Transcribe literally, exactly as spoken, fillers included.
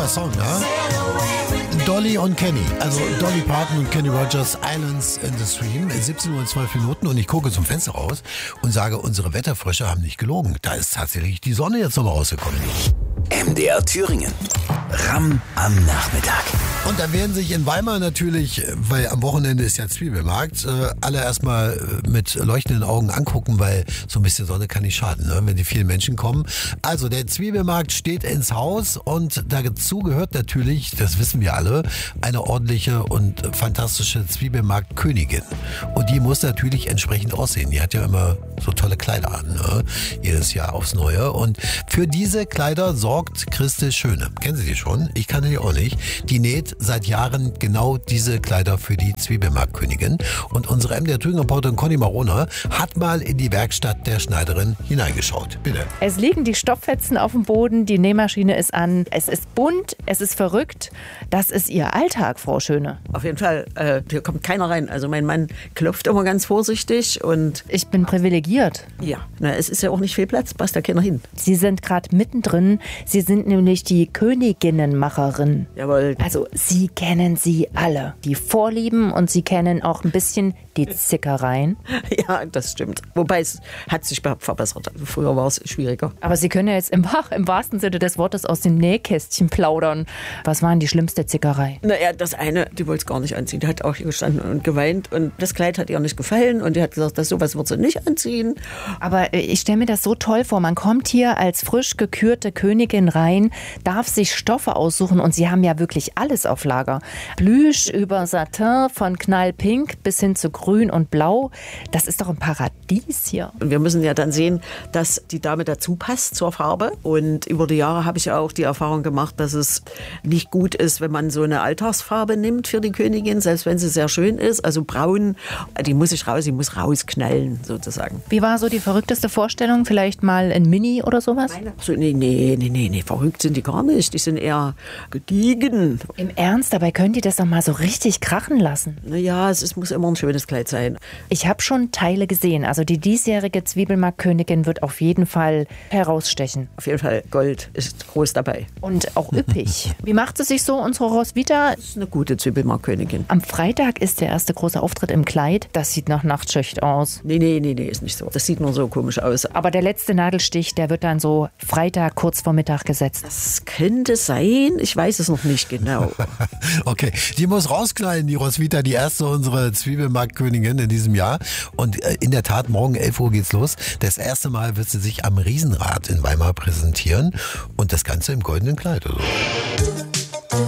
super Song, ne? Dolly und Kenny, also Dolly Parton und Kenny Rogers, Islands in the Stream, siebzehn Uhr und zwölf Minuten und ich gucke zum Fenster raus und sage, unsere Wetterfrösche haben nicht gelogen. Da ist tatsächlich die Sonne jetzt nochmal rausgekommen. M D R Thüringen. Ramm am Nachmittag. Und da werden sich in Weimar natürlich, weil am Wochenende ist ja Zwiebelmarkt, äh, alle erstmal mit leuchtenden Augen angucken, weil so ein bisschen Sonne kann nicht schaden, ne, wenn die vielen Menschen kommen. Also der Zwiebelmarkt steht ins Haus und dazu gehört natürlich, das wissen wir alle, eine ordentliche und fantastische Zwiebelmarktkönigin. Und die muss natürlich entsprechend aussehen. Die hat ja immer so tolle Kleider an, ne? Jedes Jahr aufs Neue. Und für diese Kleider sorgt Christel Schöne. Kennen Sie die schon? Ich kannte die auch nicht. Die näht seit Jahren genau diese Kleider für die Zwiebelmarktkönigin. Und unsere M D R-Thüringen-Reporterin Conny Marona hat mal in die Werkstatt der Schneiderin hineingeschaut. Bitte. Es liegen die Stofffetzen auf dem Boden, die Nähmaschine ist an. Es ist bunt, es ist verrückt. Das ist Ihr Alltag, Frau Schöne. Auf jeden Fall. Äh, hier kommt keiner rein. Also mein Mann klopft immer ganz vorsichtig und... Ich bin privilegiert. Ja, na, es ist ja auch nicht viel Platz, passt da keiner hin. Sie sind gerade mittendrin. Sie sind nämlich die Königinnenmacherin. Jawohl. Also Sie kennen sie alle. Die Vorlieben und Sie kennen auch ein bisschen die Zickereien. Ja, das stimmt. Wobei es hat sich verbessert. Früher war es schwieriger. Aber Sie können ja jetzt im, im wahrsten Sinne des Wortes aus dem Nähkästchen plaudern. Was war denn die schlimmste Zickerei? Naja, das eine, die wollte es gar nicht anziehen. Die hat auch hier gestanden und geweint und das Kleid hat ihr nicht gefallen und die hat gesagt, das sowas wird sie nicht anziehen. Aber ich stelle mir das so toll vor. Man kommt hier als frisch gekürte Königin rein, darf sich Stoffe aussuchen und Sie haben ja wirklich alles auf Lager. Plüsch über Satin von knallpink bis hin zu grün und blau. Das ist doch ein Paradies hier. Und wir müssen ja dann sehen, dass die Dame dazu passt zur Farbe. Und über die Jahre habe ich ja auch die Erfahrung gemacht, dass es nicht gut ist, wenn man so eine Alltagsfarbe nimmt für die Königin, selbst wenn sie sehr schön ist. Also braun, die muss ich raus, die muss rausknallen sozusagen. Wie war so die verrückteste Vorstellung? Vielleicht mal ein Mini oder sowas? So, nee, nee, nee, nee, nee, verrückt sind die gar nicht. Die sind eher gediegen. Im Ernst? Dabei können die das doch mal so richtig krachen lassen. Naja, es, es muss immer ein schönes Kleid sein. Ich habe schon Teile gesehen. Also die diesjährige Zwiebelmarktkönigin wird auf jeden Fall herausstechen. Auf jeden Fall Gold ist groß dabei. Und auch üppig. Wie macht sie sich so, unsere Roswitha? Das ist eine gute Zwiebelmarktkönigin. Am Freitag ist der erste große Auftritt im Kleid. Das sieht nach Nachtschicht aus. Nee, nee, nee, nee, ist nicht so. Das sieht nur so komisch aus. Aber der letzte Nadelstich, der wird dann so Freitag kurz vor Mittag gesetzt. Das könnte sein. Ich weiß es noch nicht genau. Okay, die muss rausknallen, die Roswitha, die erste unsere Zwiebelmarktkönigin in diesem Jahr. Und in der Tat, morgen elf Uhr geht's los. Das erste Mal wird sie sich am Riesenrad in Weimar präsentieren. Und das Ganze im goldenen Kleid. Also.